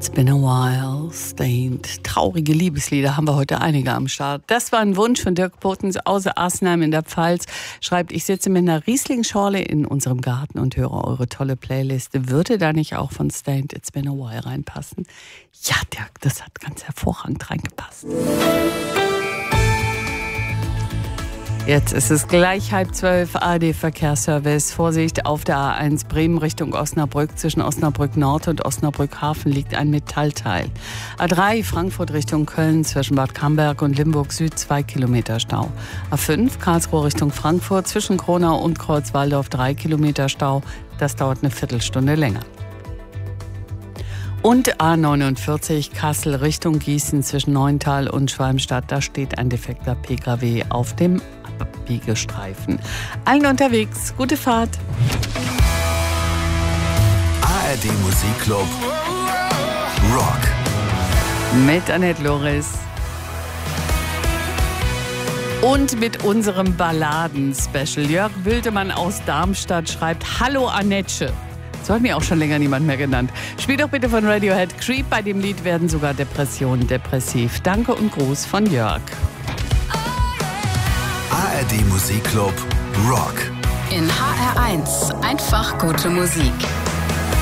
It's been a while, Stained. Traurige Liebeslieder haben wir heute einige am Start. Das war ein Wunsch von Dirk Potens aus Assenheim in der Pfalz. Schreibt, ich sitze mit einer Riesling-Schorle in unserem Garten und höre eure tolle Playliste. Würde da nicht auch von Stained It's been a while reinpassen? Ja, Dirk, das hat ganz hervorragend reingepasst. Jetzt ist es gleich 11:30, ARD-Verkehrsservice. Vorsicht, auf der A1 Bremen Richtung Osnabrück. Zwischen Osnabrück Nord und Osnabrück Hafen liegt ein Metallteil. A3 Frankfurt Richtung Köln. Zwischen Bad Camberg und Limburg Süd 2 Kilometer Stau. A5 Karlsruhe Richtung Frankfurt. Zwischen Kronau und Kreuzwaldorf 3 Kilometer Stau. Das dauert eine Viertelstunde länger. Und A49 Kassel Richtung Gießen zwischen Neuntal und Schwalmstadt. Da steht ein defekter Pkw auf dem Abbiegestreifen. Allen unterwegs, gute Fahrt. ARD Musikclub Rock. Mit Annette Loris. Und mit unserem Balladen-Special. Jörg Wildemann aus Darmstadt schreibt: Hallo Annette. So hat mir auch schon länger niemand mehr genannt. Spiel doch bitte von Radiohead Creep. Bei dem Lied werden sogar Depressionen depressiv. Danke und Gruß von Jörg. ARD Musikclub Rock. In HR1 einfach gute Musik.